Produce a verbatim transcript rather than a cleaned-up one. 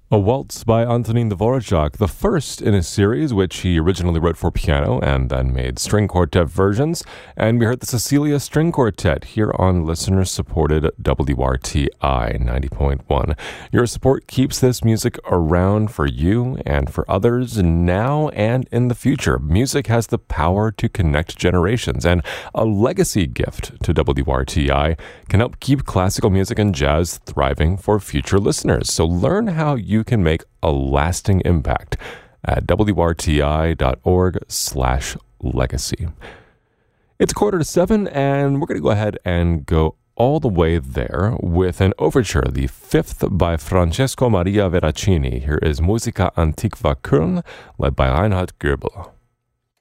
A Waltz by Antonin Dvorak, the first in a series which he originally wrote for piano and then made string quartet versions. And we heard the Cecilia String Quartet here on listener-supported W R T I ninety point one. Your support keeps this music around for you and for others now and in the future. Music has the power to connect generations, and a legacy gift to W R T I can help keep classical music and jazz thriving for future listeners. So learn how you You can make a lasting impact at W R T I dot org slash legacy. It's quarter to seven, and we're going to go ahead and go all the way there with an overture, the fifth by Francesco Maria Veracini. Here is Musica Antiqua Köln, led by Reinhard Goebel.